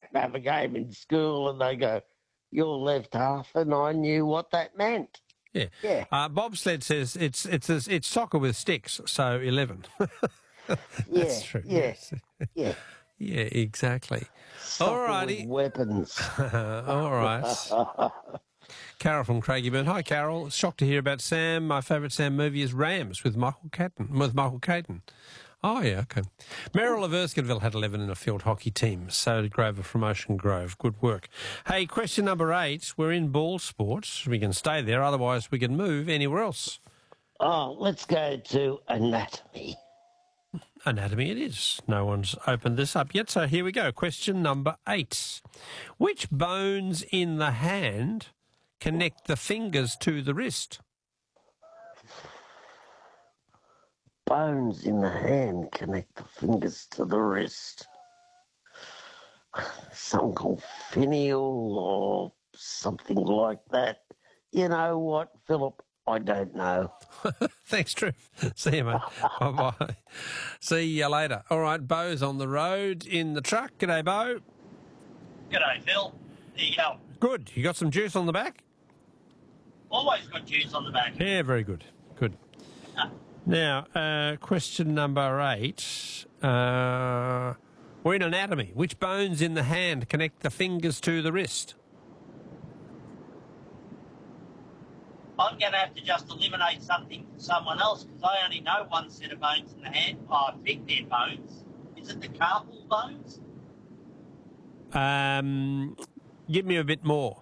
to have a game in school and they go, your left half, and I knew what that meant. Yeah. Yeah. Bobsled says it's soccer with sticks, so 11. That's true. Yeah. Yes. Yeah. Yeah, exactly. Soccer All righty. with weapons. All right. Carol from Craigieburn. Hi, Carol. Shocked to hear about Sam. My favourite Sam movie is Rams with Michael Caton. Oh, yeah, okay. Merrill of Erskineville had 11 in a field hockey team. So did Grover from Ocean Grove. Good work. Hey, question number 8. We're in ball sports. We can stay there. Otherwise, we can move anywhere else. Oh, let's go to anatomy. Anatomy it is. No one's opened this up yet. So here we go. Question number 8. Which bones in the hand connect the fingers to the wrist? Bones in the hand connect the fingers to the wrist. Some called finial or something like that. You know what, Philip? I don't know. Thanks, Trev. See you, mate. Bye-bye. See you later. All right, Bo's on the road in the truck. G'day, Bo. G'day, Phil. There you go. Good. You got some juice on the back? Always got juice on the back. Yeah, very good. Good. Now, question number 8. We're in anatomy. Which bones in the hand connect the fingers to the wrist? I'm going to have to just eliminate something for someone else because I only know one set of bones in the hand. I think they're bones. Is it the carpal bones? Give me a bit more.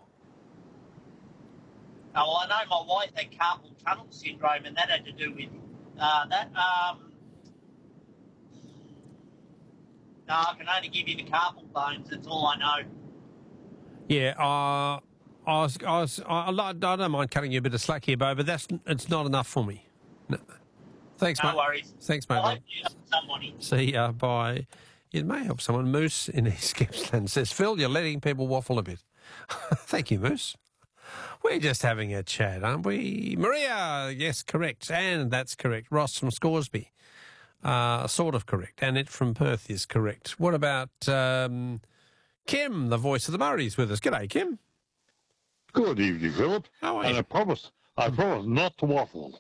Oh, well, I know my wife had carpal tunnel syndrome and that had to do with that. No, I can only give you the carpal bones. That's all I know. Yeah, I don't mind cutting you a bit of slack here, Bo, but it's not enough for me. No. Thanks, mate. No worries. Thanks, mate. I hope you help somebody. See ya. Bye. It may help someone. Moose in East Gippsland says, Phil, you're letting people waffle a bit. Thank you, Moose. We're just having a chat, aren't we? Maria, yes, correct. And that's correct. Ross from Scoresby, sort of correct. Annette from Perth is correct. What about Kim, the voice of the Murrays, with us? G'day, Kim. Good evening, Philip. How are and you? I promise not to waffle.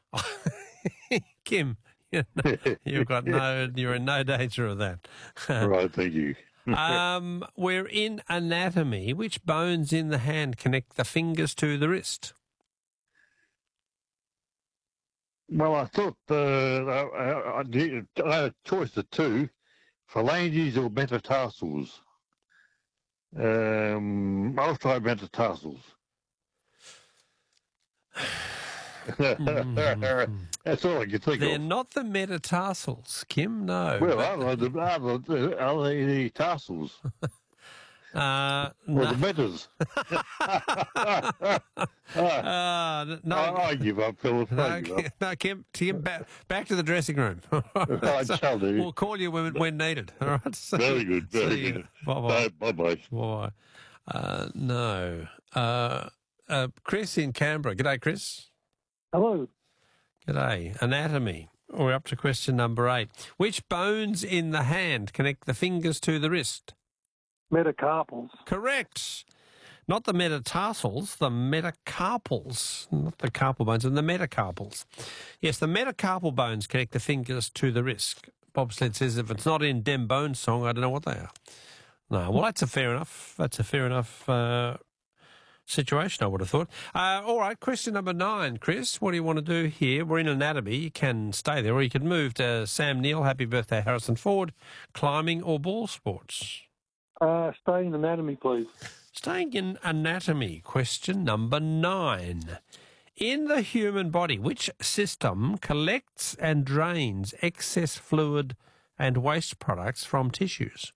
Kim, you're in no danger of that. Right, thank you. We're in anatomy. Which bones in the hand connect the fingers to the wrist? Well, I thought I had a choice of 2, phalanges or metatarsals. I'll try metatarsals. That's all I can think They're of. not the metatarsals, Kim, no. Well, are they the tarsals? Or No. the metas? No. I give up, Philip. I give up. No, Kim, back to the dressing room. I shall do. We'll call you when needed. All right. So, Very good, very see you. good. Bye-bye. Bye-bye. Bye. No. Chris in Canberra. G'day, Chris. Hello. G'day. Anatomy. We're up to question number 8. Which bones in the hand connect the fingers to the wrist? Metacarpals. Correct. Not the metatarsals, the metacarpals. Not the carpal bones, and the metacarpals. Yes, the metacarpal bones connect the fingers to the wrist. Bobsled says if it's not in Dem Bones song, I don't know what they are. No, well, that's a fair enough situation, I would have thought. All right, question number 9, Chris. What do you want to do here? We're in anatomy. You can stay there, or you can move to Sam Neill. Happy birthday, Harrison Ford. Climbing or ball sports? Stay in anatomy, please. Staying in anatomy, question number 9. In the human body, which system collects and drains excess fluid and waste products from tissues?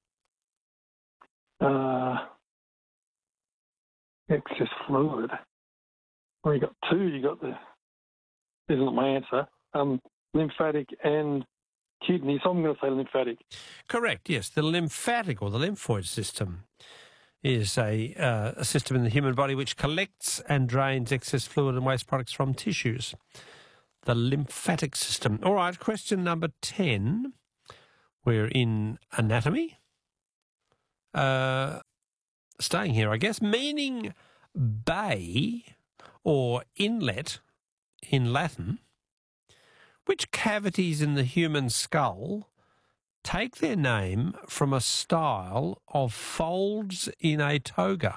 Excess fluid. Well, you got 2. You got the. Isn't my answer. Lymphatic and kidney. So I'm going to say lymphatic. Correct. Yes, the lymphatic or the lymphoid system is a system in the human body which collects and drains excess fluid and waste products from tissues. The lymphatic system. All right. Question number 10. We're in anatomy. staying here, I guess, meaning bay or inlet in Latin, which cavities in the human skull take their name from a style of folds in a toga?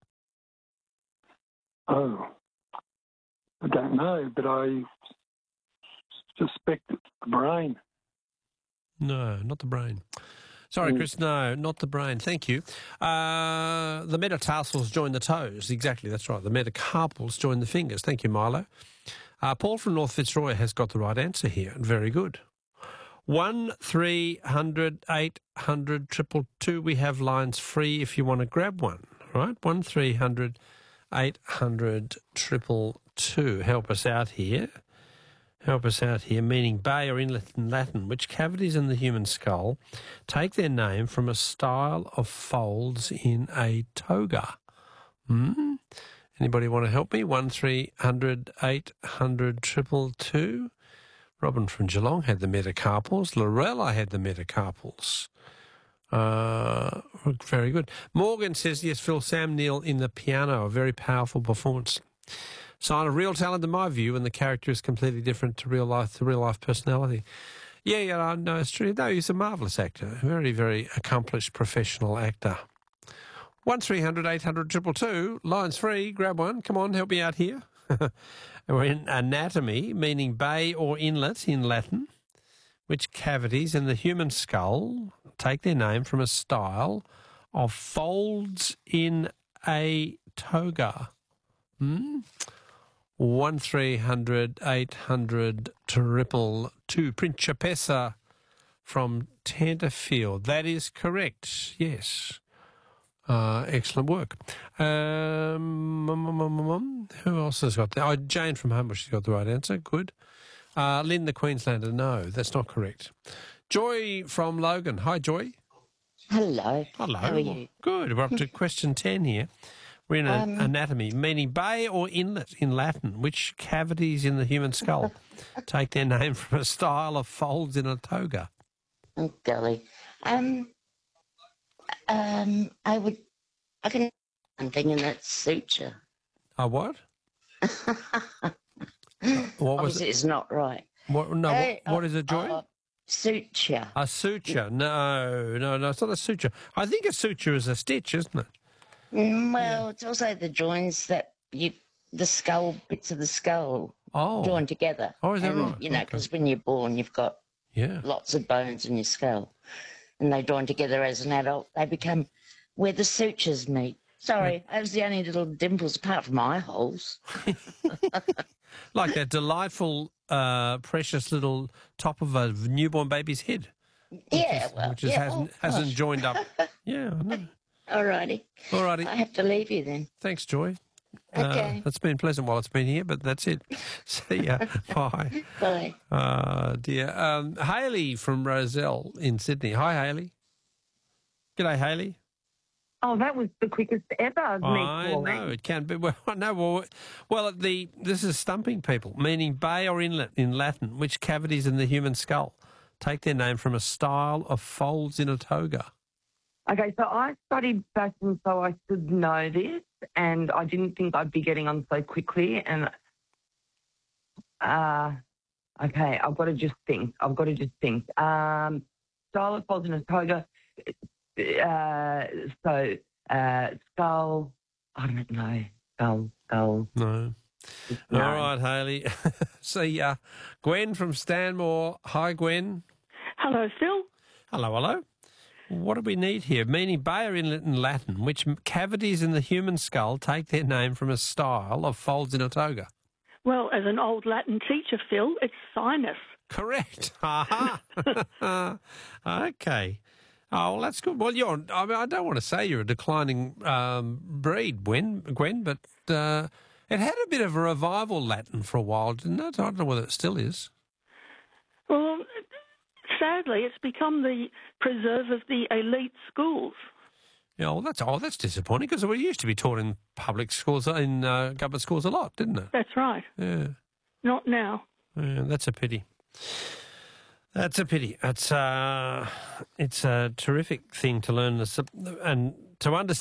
Oh, I don't know, but I suspect it's the brain. No, not the brain. Sorry, Chris, no, not the brain. Thank you. The metatarsals join the toes. Exactly, that's right. The metacarpals join the fingers. Thank you, Milo. Paul from North Fitzroy has got the right answer here. Very good. 1300 800 222. We have lines free if you want to grab one. All right, 1300 800 222. Help us out here. Help us out here, meaning bay or inlet in Latin, which cavities in the human skull take their name from a style of folds in a toga. Anybody want to help me? 1300 800 222. Robin from Geelong had the metacarpals. Lorella had the metacarpals. Very good. Morgan says, yes, Phil, Sam Neill in the piano, a very powerful performance. Sign of real talent in my view, and the character is completely different to real life personality. Yeah, no, it's true. No, he's a marvellous actor, a very, very accomplished professional actor. 1300 800 222, lines free, grab one. Come on, help me out here. We're in anatomy, meaning bay or inlet in Latin, which cavities in the human skull take their name from a style of folds in a toga. 1300 800 222. Principessa from Tenterfield. That is correct. Yes. Excellent work. Who else has got that? Oh, Jane from Homebush has got the right answer. Good. Lynn the Queenslander. No, that's not correct. Joy from Logan. Hi, Joy. Hello. Hello. How are you? Good. We're up to question 10 here. We're in anatomy, meaning bay or inlet in Latin, which cavities in the human skull take their name from a style of folds in a toga. Oh, golly. I can something in that suture. A what? What was Obviously, it's not right. What, what is it, Joy? Suture. A suture. No, it's not a suture. I think a suture is a stitch, isn't it? Well, it's also the joints that the skull, bits of the skull join together. Oh, is that right? You know, because when you're born, you've got lots of bones in your skull, and they join together as an adult. They become where the sutures meet. Sorry, those are the only little dimples apart from eye holes. Like that delightful, precious little top of a newborn baby's head. Which hasn't joined up. Yeah, I know. All righty. I have to leave you then. Thanks, Joy. Okay. It's been pleasant while it's been here, but that's it. See ya. Bye. Bye. Dear. Hayley from Roselle in Sydney. Hi, Hayley. G'day, Hayley. Oh, that was the quickest ever. I know, it can be. Well, this is stumping people, meaning bay or inlet in Latin, which cavities in the human skull take their name from a style of folds in a toga. Okay, so I studied fashion, so I should know this, and I didn't think I'd be getting on so quickly. And okay, I've got to just think. Style of folds in a toga. Skull. I don't know. Skull. No. All right, Hayley. See ya. Gwen from Stanmore. Hi, Gwen. Hello, Phil. Hello. What do we need here? Meaning bay or inlet in Latin, which cavities in the human skull take their name from a style of folds in a toga. Well, as an old Latin teacher, Phil, it's sinus. Correct. Aha. Okay. Oh, well, that's good. Well, I don't want to say you're a declining breed, Gwen, but it had a bit of a revival, Latin, for a while, didn't it? I don't know whether it still is. Well, sadly, it's become the preserve of the elite schools. Yeah, well, that's disappointing because we used to be taught in public schools, in government schools a lot, didn't it? That's right. Yeah. Not now. Yeah, that's a pity. That's a pity. It's a terrific thing to learn and to understand